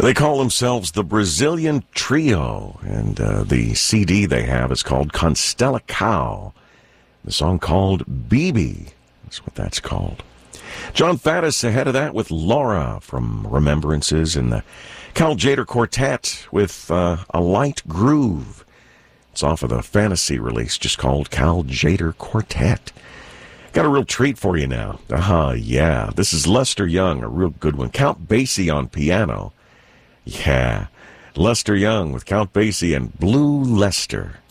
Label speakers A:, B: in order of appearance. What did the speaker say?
A: They call themselves the Brazilian Trio, and the CD they have is called Constellacao. The song called Bibi. That's what that's called. John Faddis ahead of that with Laura from Remembrances, and the Cal Tjader Quartet with A Light Groove. It's off of the Fantasy release, just called Cal Tjader Quartet. Got a real treat for you now. Yeah. This is Lester Young, a real good one. Count Basie on piano. Yeah. Lester Young with Count Basie and Blue Lester.